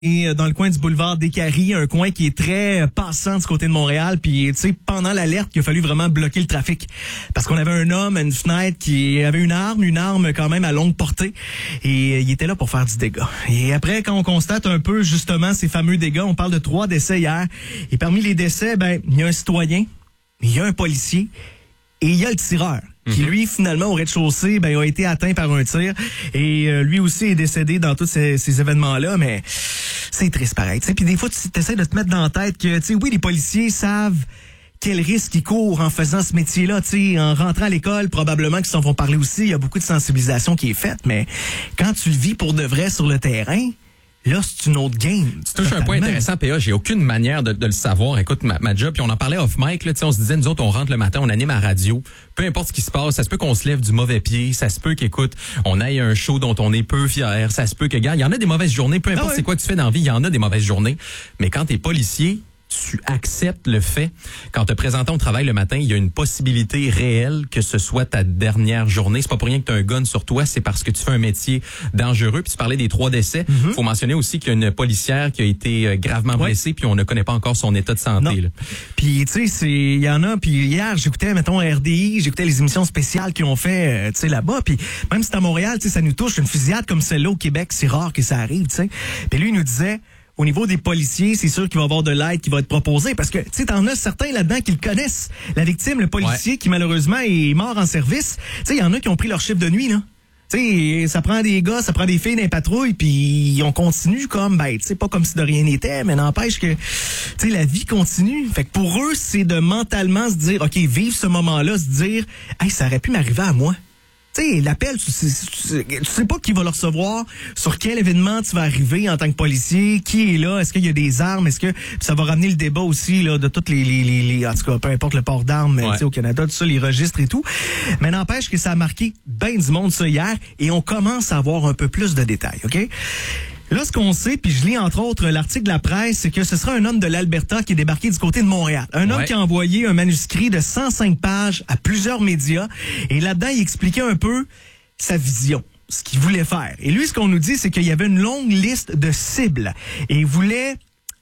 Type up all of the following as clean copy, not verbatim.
Et dans le coin du boulevard des Caries, un coin qui est très passant du côté de Montréal. Puis, tu sais, pendant l'alerte, il a fallu vraiment bloquer le trafic. Parce qu'on avait un homme à une fenêtre qui avait une arme quand même à longue portée. Et il était là pour faire du dégât. Et après, quand on constate un peu, justement, ces fameux dégâts, on parle de 3 décès hier. Et parmi les décès, il y a un citoyen, il y a un policier et il y a le tireur. Qui, lui, finalement, au rez-de-chaussée, a été atteint par un tir. Et lui aussi est décédé dans tous ces événements-là, mais c'est triste pareil. Puis des fois, tu essaies de te mettre dans la tête que, oui, les policiers savent quel risque ils courent en faisant ce métier-là. En rentrant à l'école, probablement qu'ils s'en vont parler aussi. Il y a beaucoup de sensibilisation qui est faite, mais quand tu le vis pour de vrai sur le terrain, là, c'est une autre game. Tu touches un point intéressant, PA. J'ai aucune manière de le savoir. Écoute, ma job, puis on en parlait off mic, là, on se disait, nous autres, on rentre le matin, on anime à radio. Peu importe ce qui se passe, ça se peut qu'on se lève du mauvais pied, ça se peut qu'écoute, on aille un show dont on est peu fier, ça se peut que, gars, il y en a des mauvaises journées, peu importe c'est quoi que tu fais dans la vie, il y en a des mauvaises journées. Mais quand t'es policier, tu acceptes le fait, quand te présentant au travail le matin, il y a une possibilité réelle que ce soit ta dernière journée. C'est pas pour rien que tu as un gun sur toi, c'est parce que tu fais un métier dangereux. Puis tu parlais des 3 décès. Faut mentionner aussi qu'il y a une policière qui a été gravement blessée, puis on ne connaît pas encore son état de santé. Là. Puis tu sais, il y en a. Puis hier, j'écoutais, mettons, RDI, j'écoutais les émissions spéciales qu'ils ont fait, tu sais, là-bas. Puis même si c'est à Montréal, tu sais, ça nous touche. Une fusillade comme celle-là au Québec, c'est rare que ça arrive, tu sais. Puis lui, il nous disait, au niveau des policiers, c'est sûr qu'il va y avoir de l'aide qui va être proposée parce que, tu sais, t'en as certains là-dedans qui le connaissent. La victime, le policier qui malheureusement est mort en service. Tu sais, il y en a qui ont pris leur chiffre de nuit, là. Tu sais, ça prend des gars, ça prend des filles dans les patrouilles, puis on continue comme, tu sais, pas comme si de rien n'était, mais n'empêche que, tu sais, la vie continue. Fait que pour eux, c'est de mentalement se dire, OK, vivre ce moment-là, se dire, hey, ça aurait pu m'arriver à moi. Tu sais, l'appel, tu sais pas qui va le recevoir, sur quel événement tu vas arriver en tant que policier, qui est là, est-ce qu'il y a des armes, est-ce que ça va ramener le débat aussi là de toutes les en tout cas, peu importe le port d'armes, tu sais, au Canada, tout ça, les registres et tout. Mais n'empêche que ça a marqué ben du monde ça hier et on commence à avoir un peu plus de détails, OK? Là, ce qu'on sait, puis je lis entre autres l'article de la presse, c'est que ce sera un homme de l'Alberta qui est débarqué du côté de Montréal. Un homme qui a envoyé un manuscrit de 105 pages à plusieurs médias. Et là-dedans, il expliquait un peu sa vision, ce qu'il voulait faire. Et lui, ce qu'on nous dit, c'est qu'il y avait une longue liste de cibles. Et il voulait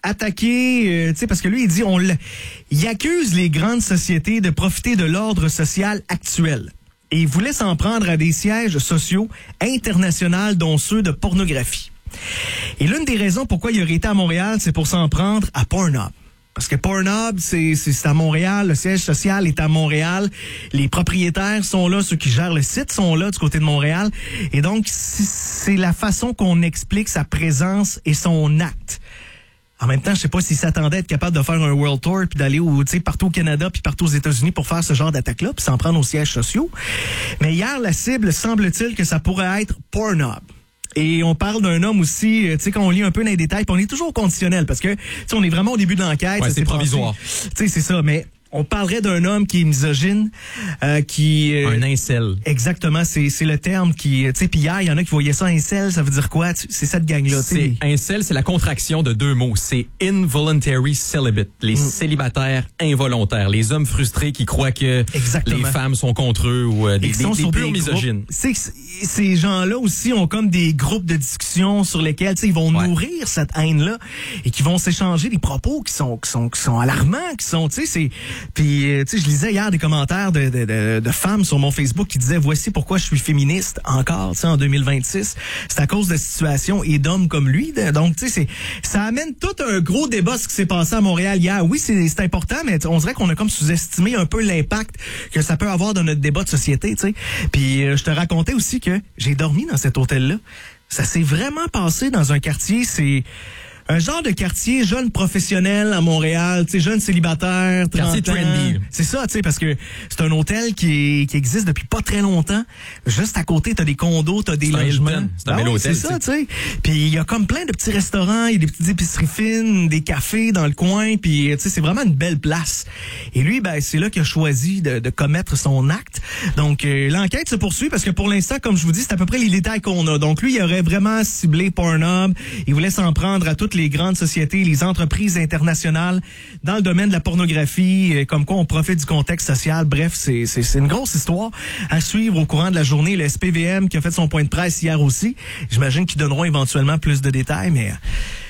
attaquer, tu sais, parce que lui, il dit, il accuse les grandes sociétés de profiter de l'ordre social actuel. Et il voulait s'en prendre à des sièges sociaux internationaux, dont ceux de pornographie. Et l'une des raisons pourquoi il aurait été à Montréal, c'est pour s'en prendre à Pornhub. Parce que Pornhub, c'est à Montréal, le siège social est à Montréal, les propriétaires sont là, ceux qui gèrent le site sont là du côté de Montréal. Et donc, c'est la façon qu'on explique sa présence et son acte. En même temps, je sais pas s'il s'attendait à être capable de faire un World Tour puis d'aller partout au Canada puis partout aux États-Unis pour faire ce genre d'attaque-là puis s'en prendre aux sièges sociaux. Mais hier, la cible, semble-t-il que ça pourrait être Pornhub. Et on parle d'un homme aussi, tu sais, quand on lit un peu dans les détails, puis on est toujours au conditionnel, parce que, tu sais, on est vraiment au début de l'enquête. Ouais, c'est provisoire. Tu sais, c'est ça, mais on parlerait d'un homme qui est misogyne, qui... un incel. Exactement, c'est le terme qui... Tu sais, puis hier, il y en a qui voyaient ça, incel, ça veut dire quoi? C'est cette gang-là. C'est incel, c'est la contraction de 2 mots. C'est involuntary celibate, les célibataires involontaires, les hommes frustrés qui croient que les femmes sont contre eux ou des purs misogynes. Ces gens-là aussi ont comme des groupes de discussion sur lesquels, tu sais, ils vont nourrir cette haine-là et qui vont s'échanger des propos qui sont alarmants, qui sont, tu sais, c'est... Puis, tu sais, je lisais hier des commentaires de femmes sur mon Facebook qui disaient, voici pourquoi je suis féministe encore, tu sais, en 2026. C'est à cause de situations et d'hommes comme lui. Donc, tu sais, ça amène tout un gros débat ce qui s'est passé à Montréal hier. Oui, c'est important, mais on dirait qu'on a comme sous-estimé un peu l'impact que ça peut avoir dans notre débat de société, tu sais. Puis, je te racontais aussi que j'ai dormi dans cet hôtel-là. Ça s'est vraiment passé dans un quartier, c'est... un genre de quartier jeune professionnel à Montréal, tu sais, jeune célibataire, 30 quartier trendy. C'est ça, tu sais, parce que c'est un hôtel qui existe depuis pas très longtemps. Juste à côté, t'as des condos, t'as des logements. C'est un bel hôtel. C'est ça, tu sais. Puis il y a comme plein de petits restaurants, il y a des petites épiceries fines, des cafés dans le coin, puis tu sais, c'est vraiment une belle place. Et lui, ben c'est là qu'il a choisi de commettre son acte. Donc l'enquête se poursuit parce que pour l'instant, comme je vous dis, c'est à peu près les détails qu'on a. Donc lui, il aurait vraiment ciblé Pornhub. Il voulait s'en prendre à toutes les grandes sociétés, les entreprises internationales dans le domaine de la pornographie, comme quoi on profite du contexte social. Bref, c'est une grosse histoire à suivre au courant de la journée. Le SPVM qui a fait son point de presse hier aussi. J'imagine qu'ils donneront éventuellement plus de détails, mais